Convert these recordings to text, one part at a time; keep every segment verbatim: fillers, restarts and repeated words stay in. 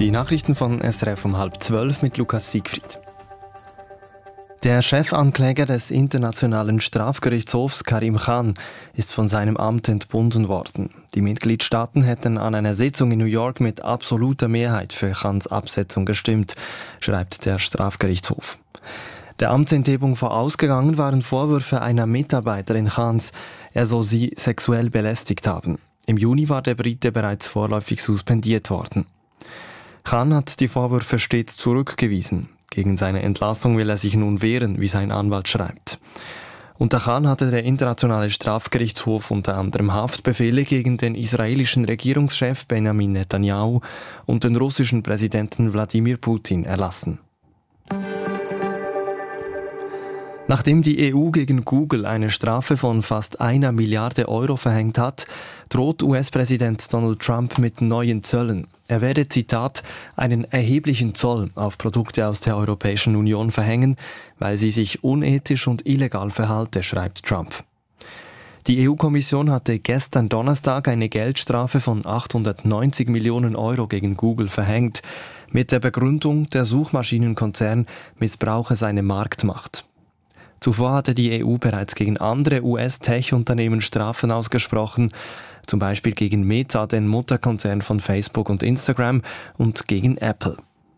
Die Nachrichten von S R F um halb zwölf mit Lukas Siegfried. Der Chefankläger des Internationalen Strafgerichtshofs, Karim Khan, ist von seinem Amt entbunden worden. Die Mitgliedstaaten hätten an einer Sitzung in New York mit absoluter Mehrheit für Khans Absetzung gestimmt, schreibt der Strafgerichtshof. Der Amtsenthebung vorausgegangen waren Vorwürfe einer Mitarbeiterin Khans, er soll sie sexuell belästigt haben. Im Juni war der Brite bereits vorläufig suspendiert worden. Khan hat die Vorwürfe stets zurückgewiesen. Gegen seine Entlassung will er sich nun wehren, wie sein Anwalt schreibt. Unter Khan hatte der Internationale Strafgerichtshof unter anderem Haftbefehle gegen den israelischen Regierungschef Benjamin Netanyahu und den russischen Präsidenten Wladimir Putin erlassen. Nachdem die E U gegen Google eine Strafe von fast einer Milliarde Euro verhängt hat, droht U S-Präsident Donald Trump mit neuen Zöllen. Er werde, Zitat, einen erheblichen Zoll auf Produkte aus der Europäischen Union verhängen, weil sie sich unethisch und illegal verhalte, schreibt Trump. Die E U-Kommission hatte gestern Donnerstag eine Geldstrafe von achthundertneunzig Millionen Euro gegen Google verhängt, mit der Begründung, der Suchmaschinenkonzern missbrauche seine Marktmacht. Zuvor hatte die E U bereits gegen andere U S-Tech-Unternehmen Strafen ausgesprochen, zum Beispiel gegen Meta, den Mutterkonzern von Facebook und Instagram, und gegen Apple.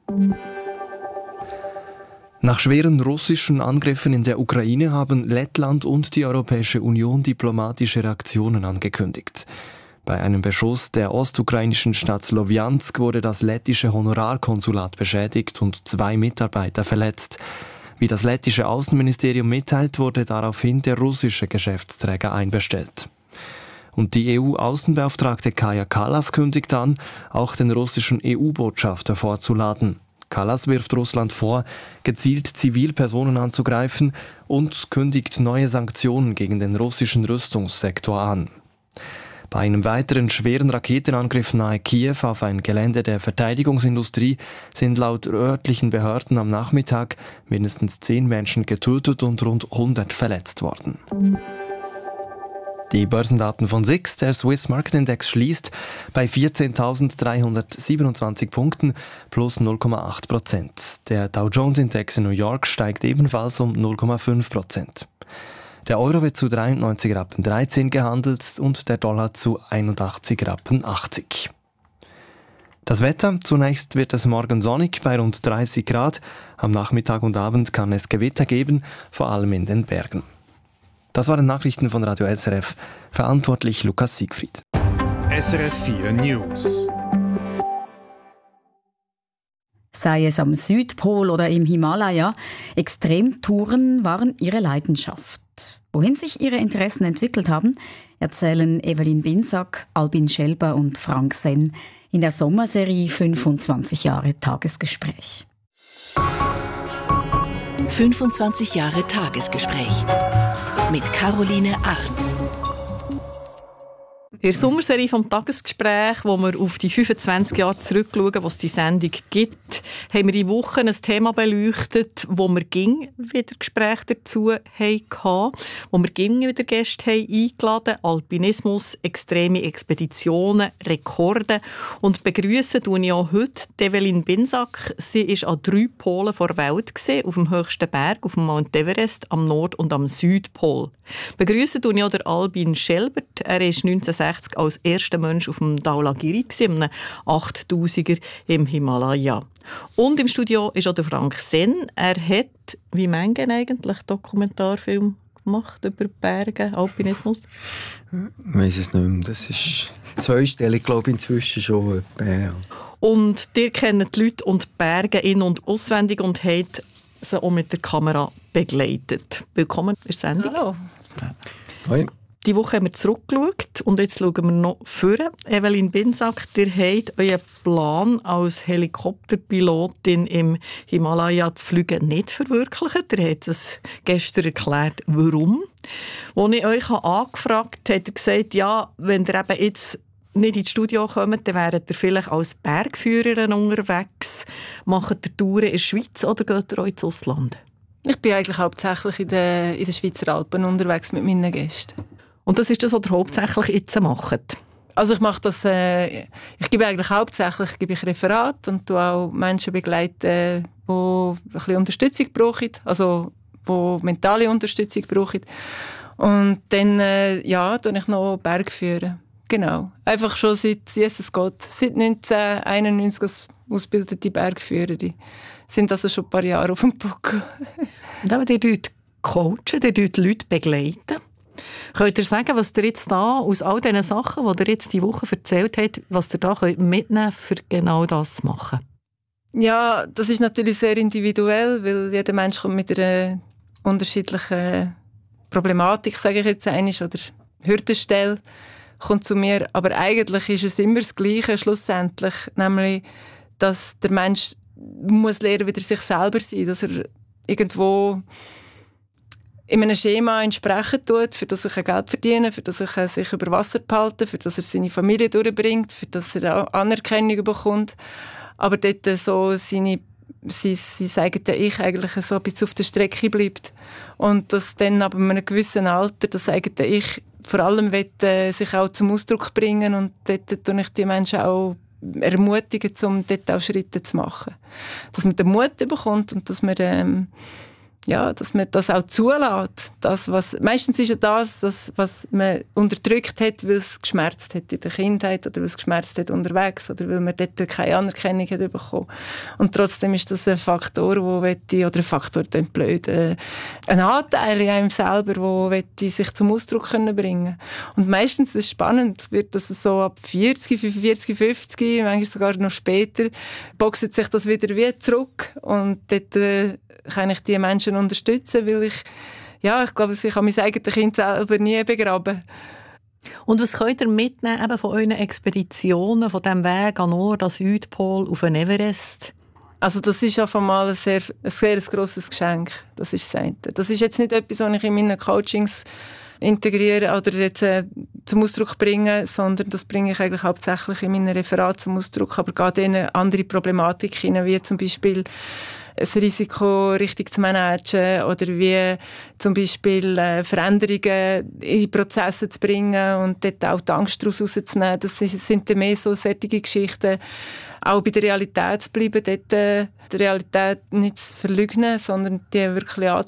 Nach schweren russischen Angriffen in der Ukraine haben Lettland und die Europäische Union diplomatische Reaktionen angekündigt. Bei einem Beschuss der ostukrainischen Stadt Slowiansk wurde das lettische Honorarkonsulat beschädigt und zwei Mitarbeiter verletzt. Wie das lettische Außenministerium mitteilt, wurde daraufhin der russische Geschäftsträger einbestellt. Und die E U-Außenbeauftragte Kaja Kallas kündigt an, auch den russischen E U-Botschafter vorzuladen. Kallas wirft Russland vor, gezielt Zivilpersonen anzugreifen und kündigt neue Sanktionen gegen den russischen Rüstungssektor an. Bei einem weiteren schweren Raketenangriff nahe Kiew auf ein Gelände der Verteidigungsindustrie sind laut örtlichen Behörden am Nachmittag mindestens zehn Menschen getötet und rund hundert verletzt worden. Die Börsendaten von S I X, der Swiss Market Index, schließt bei vierzehntausenddreihundertsiebenundzwanzig Punkten plus null Komma acht Prozent. Der Dow Jones Index in New York steigt ebenfalls um null Komma fünf Prozent. Der Euro wird zu dreiundneunzig Rappen dreizehn gehandelt und der Dollar zu einundachtzig Rappen achtzig. Das Wetter: Zunächst wird es morgen sonnig bei rund dreißig Grad. Am Nachmittag und Abend kann es Gewitter geben, vor allem in den Bergen. Das waren Nachrichten von Radio S R F. Verantwortlich Lukas Siegfried. S R F vier News. Sei es am Südpol oder im Himalaya, Extremtouren waren ihre Leidenschaft. Wohin sich ihre Interessen entwickelt haben, erzählen Evelyn Binsack, Albin Schelber und Frank Senn in der Sommerserie fünfundzwanzig Jahre Tagesgespräch. fünfundzwanzig Jahre Tagesgespräch mit Caroline Arn. In der Sommerserie vom Tagesgespräch, wo wir auf die fünfundzwanzig Jahre zurückschauen, was die Sendung gibt, haben wir in Wochen ein Thema beleuchtet, wo wir ging wieder Gespräche dazu hatten, wo wir ging wieder Gäste haben eingeladen, Alpinismus, extreme Expeditionen, Rekorde. Und begrüssen tue ich auch heute Evelyn Binsack. Sie war an drei Polen der Welt, auf dem höchsten Berg, auf dem Mount Everest, am Nord- und am Südpol. Begrüssen tue ich auch den Albin Schelbert. Er ist neunzehnhundertsechzig als erster Mensch auf dem Dhaulagiri, einem achttausender im Himalaya. Und im Studio ist auch der Frank Senn. Er hat, wie manche eigentlich, Dokumentarfilm gemacht über Berge, Alpinismus? Ich weiss es nicht mehr. Das ist zweistellig, glaube ich, inzwischen schon. Ja. Und ihr kennt die Leute und die Berge in- und auswendig und habt sie auch mit der Kamera begleitet. Willkommen in der Sendung. Hallo. Hoi. Die Woche haben wir zurückgeschaut und jetzt schauen wir noch vor. Evelyn Binsack, ihr habt euren Plan als Helikopterpilotin im Himalaya zu fliegen nicht verwirklicht. Ihr habt es gestern erklärt, warum. Als ich euch angefragt habe, hat er gesagt, ja, wenn ihr eben jetzt nicht ins Studio kommt, dann wäret ihr vielleicht als Bergführerin unterwegs. Macht ihr Touren in der Schweiz oder geht ihr auch ins Ausland? Ich bin eigentlich hauptsächlich in den, in den Schweizer Alpen unterwegs mit meinen Gästen. Und das ist das, was ihr hauptsächlich jetzt macht? Also ich mache das, äh, ich gebe eigentlich hauptsächlich gebe ich Referat und tue auch Menschen begleiten, die ein bisschen Unterstützung brauchen, also die mentale Unterstützung brauchen. Und dann, äh, ja, tue ich noch Berg führen. Genau. Einfach schon seit Jesus Gott, seit neunzehnhunderteinundneunzig als ausgebildete Bergführerin. Sind also schon ein paar Jahre auf dem Buckel. Und eben die Leute coachen, die Leute begleiten. Könnt ihr sagen, was ihr jetzt da aus all diesen Sachen, die ihr jetzt diese Woche erzählt habt, was ihr da mitnehmen könnt, für genau das zu machen? Ja, das ist natürlich sehr individuell, weil jeder Mensch kommt mit einer unterschiedlichen Problematik, sage ich jetzt einmal, oder Hürdenstelle, kommt zu mir. Aber eigentlich ist es immer das Gleiche schlussendlich, nämlich, dass der Mensch muss lernen, wieder sich selber sein, dass er irgendwo in einem Schema entsprechen tut, für das er Geld verdienen, für das er sich über Wasser behalten, für das er seine Familie durchbringt, für das er Anerkennung bekommt. Aber dort so seine, sein, sein eigenes Ich eigentlich so ein bisschen auf der Strecke bleibt. Und dass dann aber in einem gewissen Alter das eigene Ich vor allem will, äh, sich auch zum Ausdruck bringen, und dort tue ich die Menschen auch ermutigen, um dort auch Schritte zu machen. Dass man den Mut bekommt und dass man ähm, ja, dass man das auch zulässt. Das, was, meistens ist ja das, das, was man unterdrückt hat, weil es geschmerzt hat in der Kindheit oder weil es geschmerzt hat unterwegs oder weil man dort keine Anerkennung hat bekommen. Und trotzdem ist das ein Faktor, wo wette, oder ein Faktor, klingt blöd, äh, ein Anteil in einem selber, wo wette, sich zum Ausdruck können bringen. Und meistens ist es spannend, wird das so ab vierzig, fünfundvierzig, fünfzig, manchmal sogar noch später, boxt sich das wieder wie zurück, und dort äh, kann ich die Menschen unterstützen, weil ich, ja, ich glaube, ich habe mein eigenes Kind selber nie begraben. Und was könnt ihr mitnehmen eben von euren Expeditionen, von diesem Weg an Nord, an Südpol, auf den Everest? Also das ist auf einmal ein sehr, ein sehr grosses Geschenk. Das ist das eine. Das ist jetzt nicht etwas, was ich in meinen Coachings integriere oder jetzt äh, zum Ausdruck bringe, sondern das bringe ich eigentlich hauptsächlich in meinen Referaten zum Ausdruck, aber gerade in andere Problematiken, wie zum Beispiel ein Risiko richtig zu managen oder wie zum Beispiel äh, Veränderungen in Prozesse zu bringen und dort auch die Angst daraus rauszunehmen. Das sind dann mehr so solche Geschichten. Auch bei der Realität zu bleiben, dort äh, die Realität nicht zu verleugnen, sondern die wirklich anzuschauen